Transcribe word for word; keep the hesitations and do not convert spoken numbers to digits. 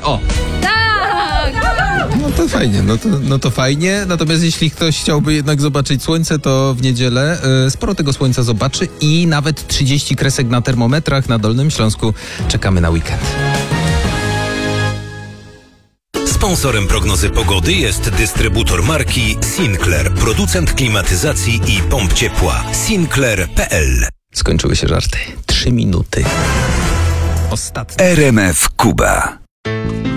O! Tak! No to fajnie, no to, no to fajnie. Natomiast jeśli ktoś chciałby jednak zobaczyć słońce, to w niedzielę y, sporo tego słońca zobaczy i nawet trzydzieści kresek na termometrach na Dolnym Śląsku. Czekamy na weekend. Sponsorem prognozy pogody jest dystrybutor marki Sinclair, producent klimatyzacji i pomp ciepła. Sinclair kropka p l. Skończyły się żarty. Trzy minuty. Ostatnie. R M F Kuba.